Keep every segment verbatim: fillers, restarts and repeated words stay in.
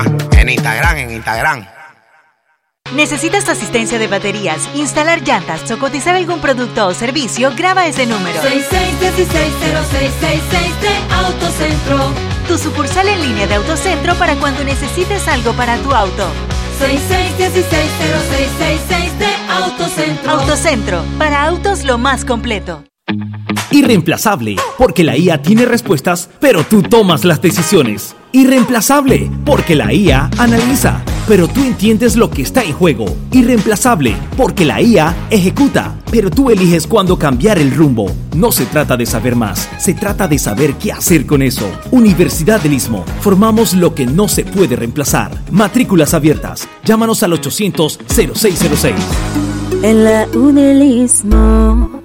En Instagram, en Instagram. ¿Necesitas asistencia de baterías, instalar llantas o cotizar algún producto o servicio? Graba ese número. seis seis uno seis cero seis seis seis de Autocentro. Tu sucursal en línea de Autocentro para cuando necesites algo para tu auto. seis seis uno seis cero seis seis seis de Autocentro. Autocentro, para autos lo más completo. Irreemplazable, porque la I A tiene respuestas, pero tú tomas las decisiones. Irreemplazable, porque la I A analiza, pero tú entiendes lo que está en juego. Irreemplazable, porque la I A ejecuta, pero tú eliges cuándo cambiar el rumbo. No se trata de saber más, se trata de saber qué hacer con eso. Universidad del Istmo, formamos lo que no se puede reemplazar. Matrículas abiertas, llámanos al ochocientos cero seis cero seis. En la U del Istmo.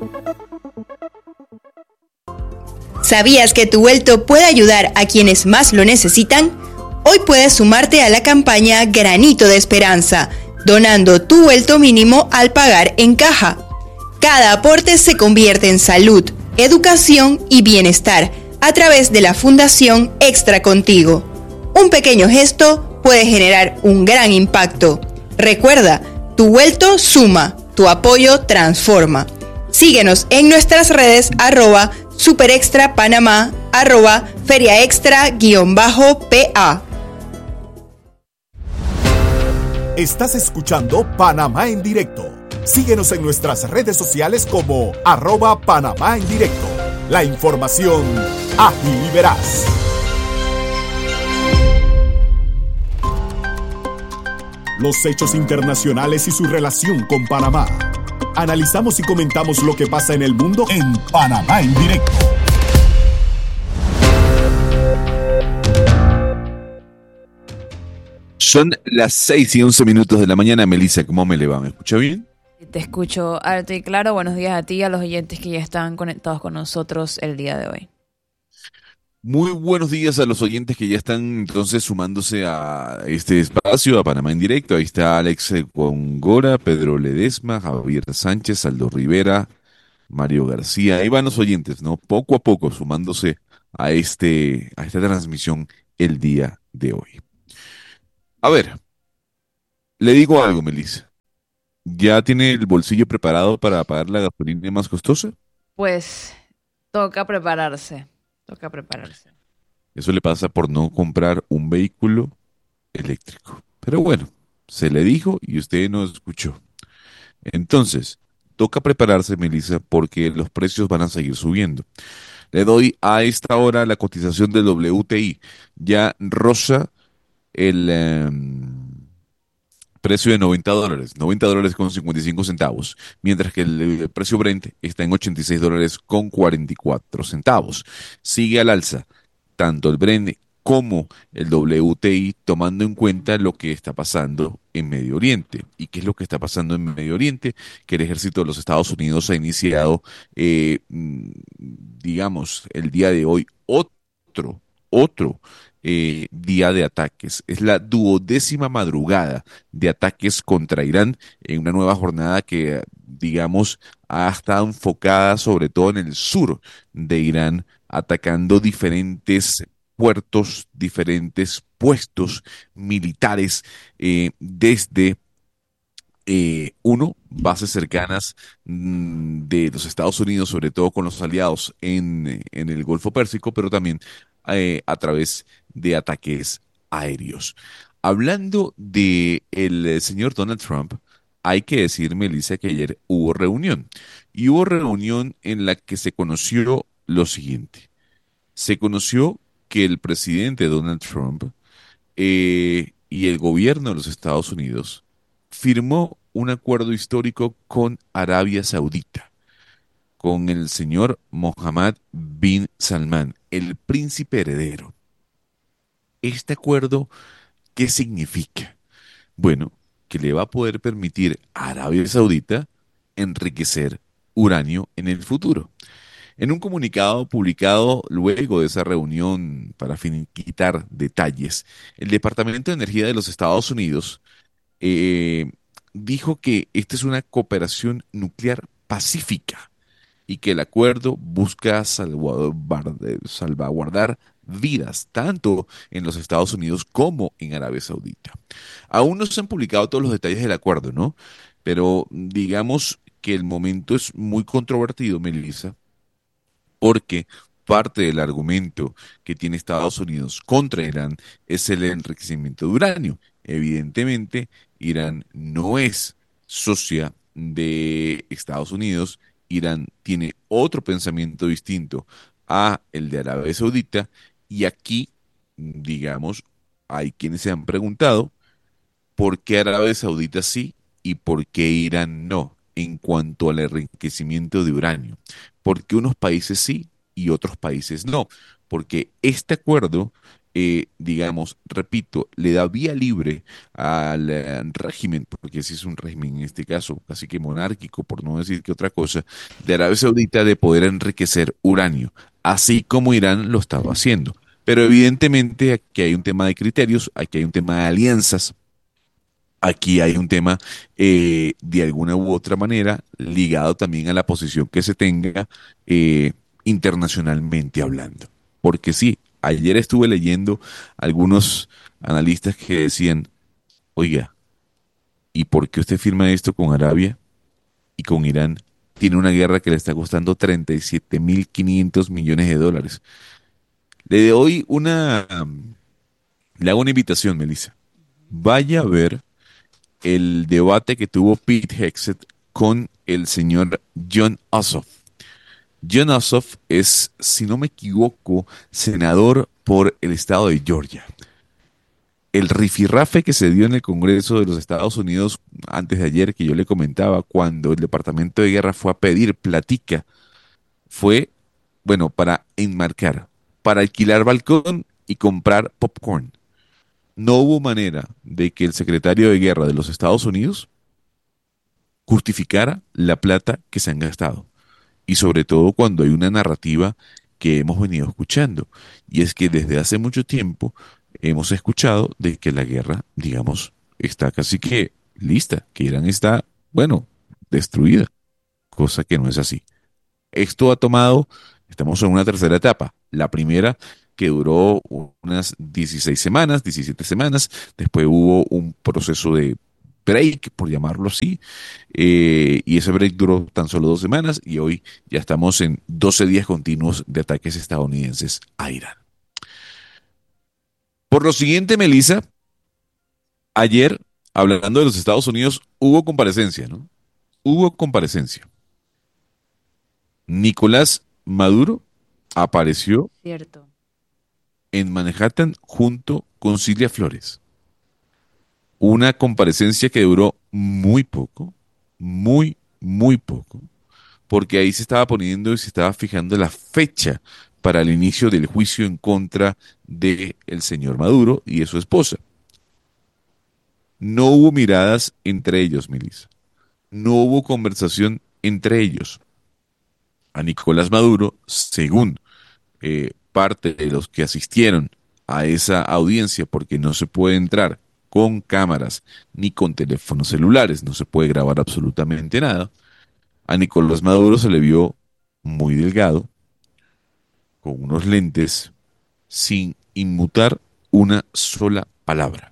¿Sabías que tu vuelto puede ayudar a quienes más lo necesitan? Hoy puedes sumarte a la campaña Granito de Esperanza, donando tu vuelto mínimo al pagar en caja. Cada aporte se convierte en salud, educación y bienestar a través de la Fundación Extra Contigo. Un pequeño gesto puede generar un gran impacto. Recuerda, tu vuelto suma, tu apoyo transforma. Síguenos en nuestras redes arroba superextra panamá, arroba feriaextra guión bajo pa. Estás escuchando Panamá en Directo. Síguenos en nuestras redes sociales como arroba Panamá en Directo. La información ágil y veraz. Los hechos internacionales y su relación con Panamá. Analizamos y comentamos lo que pasa en el mundo en Panamá en Directo. Son las seis y once minutos de la mañana. Melissa, ¿cómo me le va? ¿Me escucha bien? Te escucho alto y claro. Buenos días a ti y a los oyentes que ya están conectados con nosotros el día de hoy. Muy buenos días a los oyentes que ya están entonces sumándose a este espacio, a Panamá en Directo. Ahí está Alex Góngora, Pedro Ledesma, Javier Sánchez, Aldo Rivera, Mario García. Ahí van los oyentes, ¿no? Poco a poco sumándose a, este, a esta transmisión el día de hoy. A ver, le digo algo, Melissa. ¿Ya tiene el bolsillo preparado para pagar la gasolina más costosa? Pues toca prepararse. Toca prepararse. Eso le pasa por no comprar un vehículo eléctrico. Pero bueno, se le dijo y usted no escuchó. Entonces, toca prepararse, Melissa, porque los precios van a seguir subiendo. Le doy a esta hora la cotización del W T I. Ya roza el eh, precio de noventa dólares, noventa dólares con cincuenta y cinco centavos, mientras que el, el precio Brent está en ochenta y seis dólares con cuarenta y cuatro centavos. Sigue al alza tanto el Brent como el W T I, tomando en cuenta lo que está pasando en Medio Oriente. ¿Y qué es lo que está pasando en Medio Oriente? Que el ejército de los Estados Unidos ha iniciado, eh, digamos, el día de hoy otro, otro Eh, día de ataques. Es la duodécima madrugada de ataques contra Irán en una nueva jornada que, digamos, ha estado enfocada sobre todo en el sur de Irán, atacando diferentes puertos, diferentes puestos militares, eh, desde eh, uno, bases cercanas mmm, de los Estados Unidos, sobre todo con los aliados en, en el Golfo Pérsico, pero también eh, a través de ataques aéreos. Hablando de el señor Donald Trump, hay que decir, Melissa, que ayer hubo reunión. Y hubo reunión en la que se conoció lo siguiente. Se conoció que el presidente Donald Trump eh, y el gobierno de los Estados Unidos firmó un acuerdo histórico con Arabia Saudita, con el señor Mohammed bin Salman, el príncipe heredero. Este acuerdo, ¿qué significa? Bueno, que le va a poder permitir a Arabia Saudita enriquecer uranio en el futuro. En un comunicado publicado luego de esa reunión para finiquitar detalles, el Departamento de Energía de los Estados Unidos eh, dijo que esta es una cooperación nuclear pacífica y que el acuerdo busca salvaguardar, salvaguardar vidas, tanto en los Estados Unidos como en Arabia Saudita. Aún no se han publicado todos los detalles del acuerdo, ¿no? Pero digamos que el momento es muy controvertido, Melissa, porque parte del argumento que tiene Estados Unidos contra Irán es el enriquecimiento de uranio. Evidentemente, Irán no es socia de Estados Unidos. Irán tiene otro pensamiento distinto a el de Arabia Saudita y aquí, digamos, hay quienes se han preguntado por qué Arabia Saudita sí y por qué Irán no en cuanto al enriquecimiento de uranio. ¿Por qué unos países sí y otros países no? Porque este acuerdo, eh, digamos, repito, le da vía libre al eh, régimen, porque si es un régimen en este caso, casi que monárquico, por no decir que otra cosa, de Arabia Saudita de poder enriquecer uranio, así como Irán lo estaba haciendo. Pero evidentemente aquí hay un tema de criterios, aquí hay un tema de alianzas. Aquí hay un tema, eh, de alguna u otra manera, ligado también a la posición que se tenga eh, internacionalmente hablando. Porque sí, ayer estuve leyendo algunos analistas que decían, oiga, ¿y por qué usted firma esto con Arabia y con Irán? Tiene una guerra que le está costando treinta y siete mil quinientos millones de dólares. Le doy una, le hago una invitación, Melissa. Vaya a ver el debate que tuvo Pete Hegseth con el señor Jon Ossoff. Jon Ossoff es, si no me equivoco, senador por el estado de Georgia. El rifirrafe que se dio en el Congreso de los Estados Unidos antes de ayer, que yo le comentaba, cuando el Departamento de Guerra fue a pedir platica, fue, bueno, para enmarcar, para alquilar balcón y comprar popcorn. No hubo manera de que el secretario de Guerra de los Estados Unidos justificara la plata que se han gastado. Y sobre todo cuando hay una narrativa que hemos venido escuchando. Y es que desde hace mucho tiempo hemos escuchado de que la guerra, digamos, está casi que lista, que Irán está, bueno, destruida, cosa que no es así. Esto ha tomado, estamos en una tercera etapa. La primera que duró unas dieciséis semanas, diecisiete semanas, después hubo un proceso de break, por llamarlo así, eh, y ese break duró tan solo dos semanas y hoy ya estamos en doce días continuos de ataques estadounidenses a Irán. Por lo siguiente, Melissa, ayer, hablando de los Estados Unidos, hubo comparecencia, ¿no? Hubo comparecencia. Nicolás Maduro apareció Cierto. en Manhattan junto con Cilia Flores. Una comparecencia que duró muy poco, muy, muy poco, porque ahí se estaba poniendo y se estaba fijando la fecha para el inicio del juicio en contra del señor Maduro y de su esposa. No hubo miradas entre ellos, Melissa. No hubo conversación entre ellos. A Nicolás Maduro, según eh, parte de los que asistieron a esa audiencia, porque no se puede entrar con cámaras ni con teléfonos celulares, no se puede grabar absolutamente nada, a Nicolás Maduro se le vio muy delgado, con unos lentes, sin inmutar una sola palabra.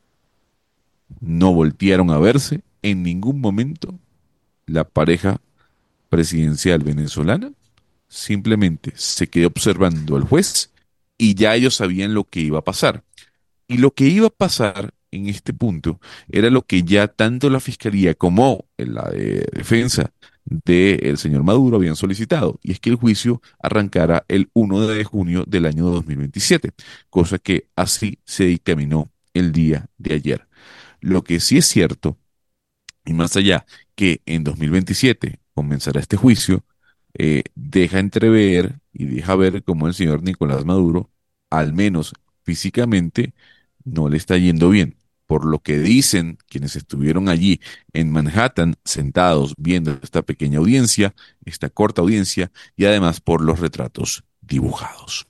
No voltearon a verse en ningún momento la pareja presidencial venezolana, simplemente se quedó observando al juez y ya ellos sabían lo que iba a pasar. Y lo que iba a pasar en este punto era lo que ya tanto la Fiscalía como la de defensa del señor Maduro habían solicitado, y es que el juicio arrancara el primero de junio del año dos mil veintisiete, cosa que así se dictaminó el día de ayer. Lo que sí es cierto, y más allá que en dos mil veintisiete comenzará este juicio, eh, deja entrever y deja ver cómo el señor Nicolás Maduro, al menos físicamente, no le está yendo bien. Por lo que dicen quienes estuvieron allí en Manhattan sentados viendo esta pequeña audiencia, esta corta audiencia, y además por los retratos dibujados.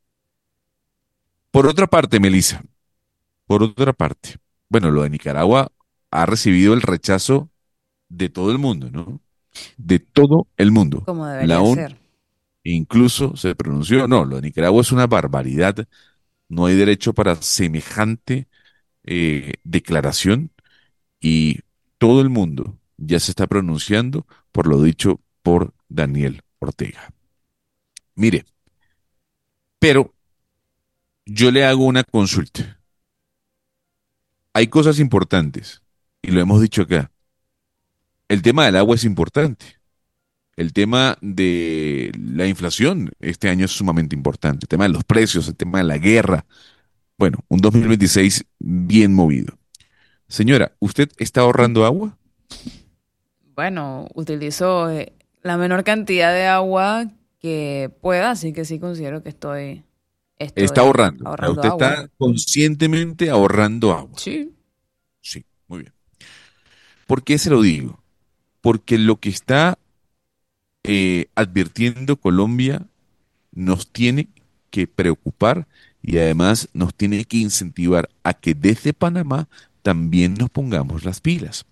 Por otra parte, Melissa, por otra parte, bueno, lo de Nicaragua ha recibido el rechazo de todo el mundo, ¿no? de todo el mundo. Como La debería ONU ser. incluso se pronunció, no, lo de Nicaragua es una barbaridad, no hay derecho para semejante eh, declaración y todo el mundo ya se está pronunciando por lo dicho por Daniel Ortega. Mire, pero yo le hago una consulta. Hay cosas importantes y lo hemos dicho acá. El tema del agua es importante. El tema de la inflación este año es sumamente importante. El tema de los precios, el tema de la guerra. Bueno, un dos mil veintiséis bien movido. Señora, ¿usted está ahorrando agua? Bueno, utilizo eh, la menor cantidad de agua que pueda, así que sí considero que estoy, estoy Está ahorrando. ahorrando Usted agua. está conscientemente ahorrando agua. Sí. Sí, muy bien. ¿Por qué se lo digo? Porque lo que está eh, advirtiendo Colombia nos tiene que preocupar y además nos tiene que incentivar a que desde Panamá también nos pongamos las pilas.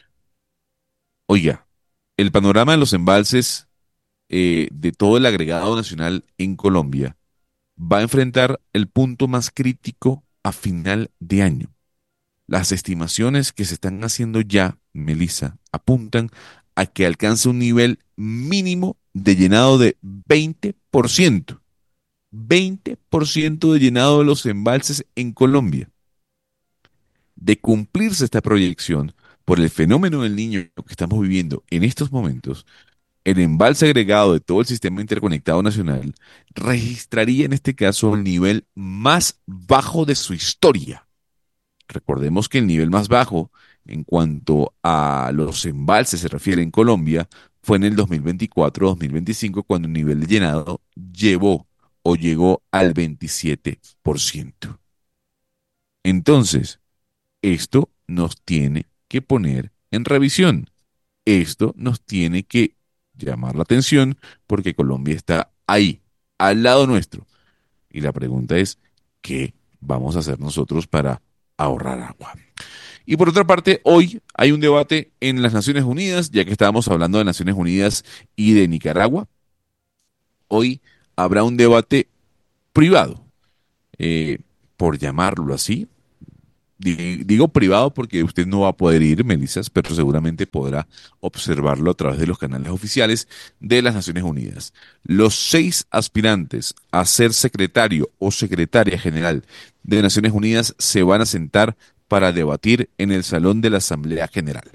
Oiga, el panorama de los embalses eh, de todo el agregado nacional en Colombia va a enfrentar el punto más crítico a final de año. Las estimaciones que se están haciendo ya, Melissa, apuntan a que alcance un nivel mínimo de llenado de veinte por ciento. veinte por ciento de llenado de los embalses en Colombia. De cumplirse esta proyección por el fenómeno del Niño que estamos viviendo en estos momentos, el embalse agregado de todo el sistema interconectado nacional registraría en este caso el nivel más bajo de su historia. Recordemos que el nivel más bajo en cuanto a los embalses se refiere en Colombia fue en el dos mil veinticuatro dos mil veinticinco cuando el nivel de llenado llevó o llegó al veintisiete por ciento. Entonces, esto nos tiene que poner en revisión. Esto nos tiene que llamar la atención porque Colombia está ahí, al lado nuestro. Y la pregunta es, ¿qué vamos a hacer nosotros para ahorrar agua? Y por otra parte, hoy hay un debate en las Naciones Unidas, ya que estábamos hablando de Naciones Unidas y de Nicaragua. Hoy habrá un debate privado, eh, por llamarlo así. Digo privado porque usted no va a poder ir, Melissa, pero seguramente podrá observarlo a través de los canales oficiales de las Naciones Unidas. Los seis aspirantes a ser secretario o secretaria general de Naciones Unidas se van a sentar para debatir en el Salón de la Asamblea General.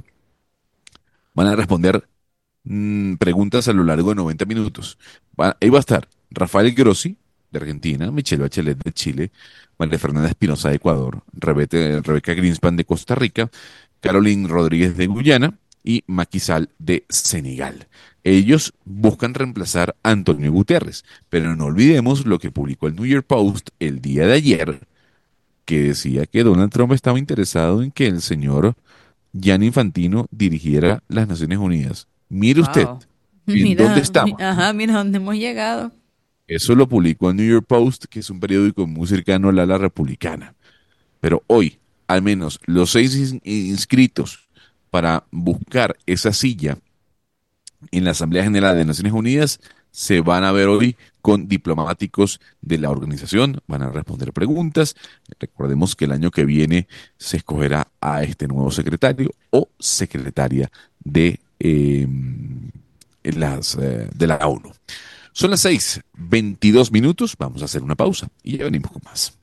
Van a responder mmm, preguntas a lo largo de noventa minutos. Va, ahí va a estar Rafael Grossi, de Argentina, Michelle Bachelet, de Chile, María Fernanda Espinosa, de Ecuador, Rebete, Rebeca Greenspan, de Costa Rica, Caroline Rodríguez, de Guyana y Macky Sall, de Senegal. Ellos buscan reemplazar a Antonio Guterres, pero no olvidemos lo que publicó el New York Post el día de ayer, que decía que Donald Trump estaba interesado en que el señor Gianni Infantino dirigiera las Naciones Unidas. Mire usted, Wow. ¿en Mira, dónde estamos? Ajá, mira dónde hemos llegado. Eso lo publicó el New York Post, que es un periódico muy cercano al ala republicana. Pero hoy, al menos los seis ins- inscritos para buscar esa silla en la Asamblea General de Naciones Unidas se van a ver hoy con diplomáticos de la organización, van a responder preguntas. Recordemos que el año que viene se escogerá a este nuevo secretario o secretaria de, eh, las, eh, de la ONU. Son las seis, veintidós minutos, vamos a hacer una pausa y ya venimos con más.